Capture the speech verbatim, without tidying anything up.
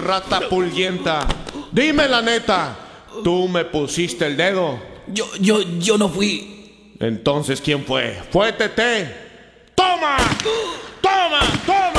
rata pulguienta. Dime la neta, ¿tú me pusiste el dedo? Yo, yo, yo no fui. Entonces, ¿quién fue? ¡Fue Tete! ¡Toma! ¡Toma! ¡Toma!